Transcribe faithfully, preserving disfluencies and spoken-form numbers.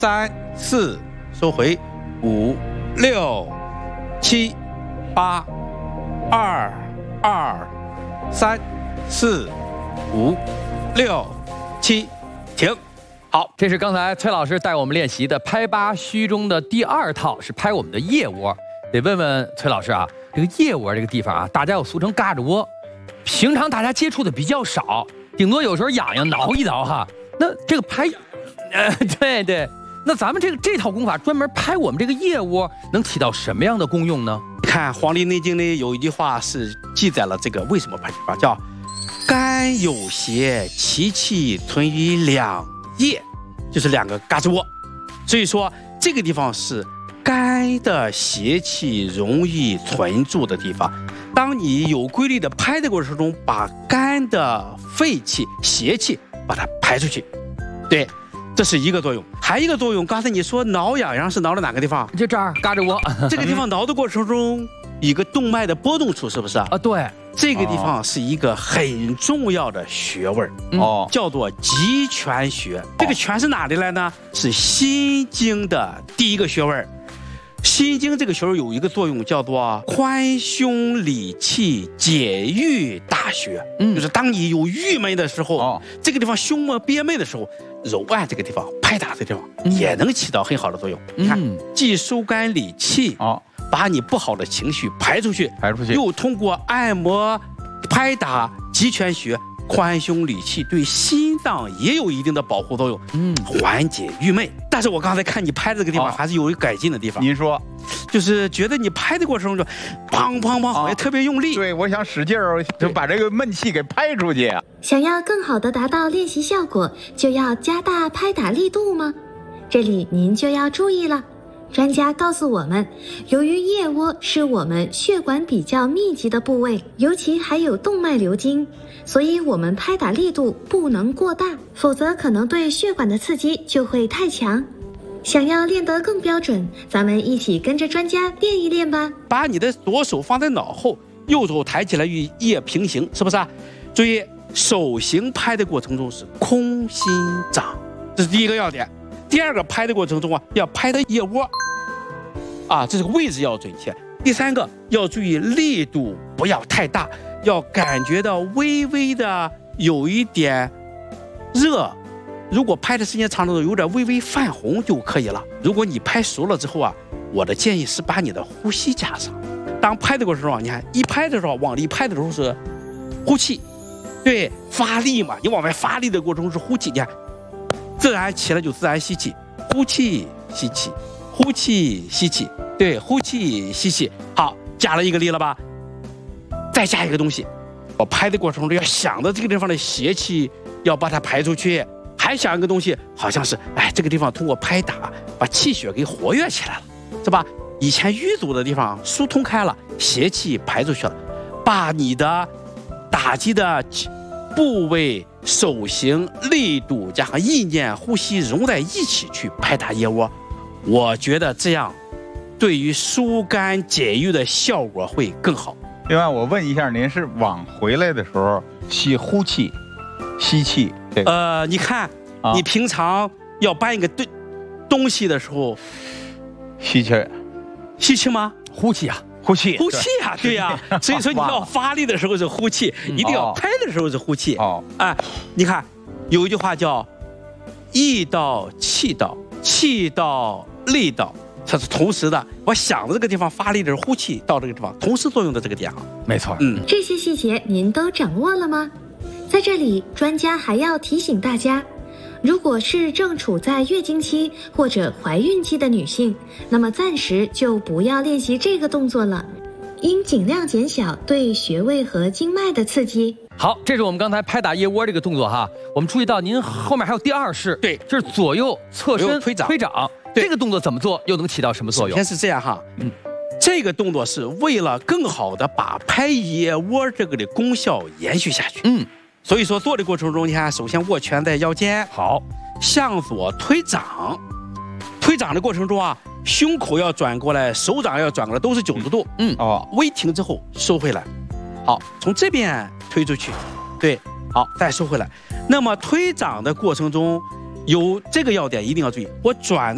三四收回，五六七八二二三四五六七，停。好， 这是刚才崔老师带我们练习的拍八虚中的第二套，是拍我们的腋窝。得问问崔老师啊，这个腋窝这个地方啊，大家又俗称嘎吱窝，平常大家接触的比较少，顶多有时候痒痒挠一挠哈。那这个拍，呃，对对，那咱们这个这套功法专门拍我们这个腋窝，能起到什么样的功用呢？ 看《黄帝内经》里有一句话是记载了这个为什么拍这法，叫肝有邪，其气存于两腋，就是两个嘎吱窝。所以说这个地方是肝的邪气容易存住的地方。当你有规律的拍的过程中，把肝的废气、邪气把它排出去，对，这是一个作用。还有一个作用，刚才你说挠痒痒是挠了哪个地方？ 就这儿嘎吱窝， 这个地方挠的过程中，一个动脉的波动处，是不是啊？ 啊，对， 这个地方是一个很重要的穴位哦， 叫做极泉穴。这个泉是哪里来呢？是心经的第一个穴位。心经这个穴位有一个作用，叫做宽胸理气解郁大穴。嗯，就是当你有郁闷的时候，哦，这个地方胸闷憋闷的时候，揉按这个地方，拍打这个地方，嗯，也能起到很好的作用。你看，嗯，既收肝理气，哦，把你不好的情绪排出去， 排出去， 又通过按摩、拍打极泉穴、宽胸理气，对心脏也有一定的保护作用，嗯，缓解郁闷。但是我刚才看你拍这个地方，哦，还是有改进的地方。 您说， 就是觉得你拍的过程中就砰砰砰，好像特别用力。 哦，对，我想使劲儿，就把这个闷气给拍出去。 想要更好的达到练习效果，就要加大拍打力度吗？这里您就要注意了。专家告诉我们，由于腋窝是我们血管比较密集的部位，尤其还有动脉流经，所以我们拍打力度不能过大，否则可能对血管的刺激就会太强。想要练得更标准，咱们一起跟着专家练一练吧。 把你的左手放在脑后，右手抬起来与腋平行，是不是啊？注意手型拍的过程中是空心掌，这是第一个要点。第二个拍的过程中啊，要拍到腋窝，啊，这是位置要准确。第三个要注意力度不要太大，要感觉到微微的有一点热。如果拍的时间长的时候有点微微泛红就可以了。如果你拍熟了之后啊，我的建议是把你的呼吸加上。当拍的过程中啊，你看一拍的时候往里拍的时候是呼气，对，发力嘛，你往外发力的过程中是呼气，你看。自然起来就自然吸气，呼气吸气，呼气吸气，对，呼气吸气。好，加了一个力了吧？再加一个东西，我拍的过程中要想着这个地方的邪气要把它排出去，还想一个东西，好像是哎，这个地方通过拍打把气血给活跃起来了，是吧？以前淤阻的地方疏通开了，邪气排出去了，把你的打击的部位、手型、力度加上意念、呼吸融在一起去拍打腋窝，我觉得这样对于疏肝解郁的效果会更好。 另外，我问一下，您是往回来的时候吸呼气、吸气？这个、 呃，你看，啊、你平常要搬一个东东西的时候， 吸气， 吸气吗？ 呼气啊。 呼气， 呼气啊，对呀、啊，所以说你要发力的时候是呼气，一定要拍的时候是呼气。哦，哎，你看，有一句话叫“意到气到，气到力到”，它是同时的。我想的这个地方发力的时候，呼气到这个地方，同时作用的这个点啊， 没错。 嗯，这些细节您都掌握了吗？在这里，专家还要提醒大家。如果是正处在月经期或者怀孕期的女性，那么暂时就不要练习这个动作了，应尽量减小对穴位和经脉的刺激。 好，这是我们刚才拍打腋窝这个动作哈。我们注意到您后面还有第二式， 对， 就是左右侧身推掌。 推掌，这个动作怎么做，又能起到什么作用？ 首先是这样哈，嗯，这个动作是为了更好的把拍腋窝这个的功效延续下去。嗯。所以说做的过程中，你看，首先握拳在腰间，好，向左推掌，推掌的过程中啊，胸口要转过来，手掌要转过来，都是九十度。嗯，哦，微停之后收回来，好，从这边推出去，对，好，再收回来。那么推掌的过程中，有这个要点一定要注意，我转的。